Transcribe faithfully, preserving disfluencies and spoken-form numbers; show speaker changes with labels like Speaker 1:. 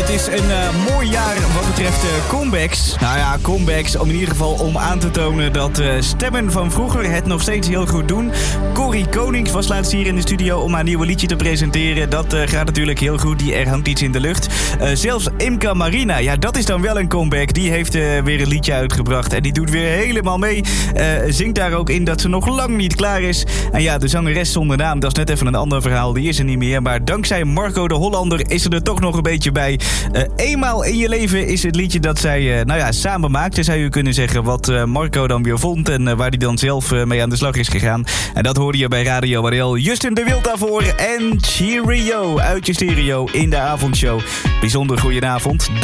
Speaker 1: Het is een uh, mooi jaar wat betreft uh, comebacks. Nou ja, comebacks om in ieder geval om aan te tonen dat uh, stemmen van vroeger het nog steeds heel goed doen. Corrie Konings was laatst hier in de studio om haar nieuwe liedje te presenteren. Dat uh, gaat natuurlijk heel goed, die, er hangt iets in de lucht. Uh, zelfs Imca Marina, ja dat is dan wel een comeback. Die heeft uh, weer een liedje uitgebracht en die doet weer helemaal mee. Uh, zingt daar ook in dat ze nog lang niet klaar is. En ja, de zangeres zonder naam, dat is net even een ander verhaal. Die is er niet meer, maar dankzij Marco de Hollander is er er toch nog een beetje bij. Uh, eenmaal in je leven is het liedje dat zij uh, nou ja, samen maakte, zou je kunnen zeggen. Wat uh, Marco dan weer vond en uh, waar hij dan zelf uh, mee aan de slag is gegaan. En dat hoorde je bij Radio R L. Justin de Wild daarvoor en Cheerio uit je stereo in de avondshow. Bijzonder goedenavond.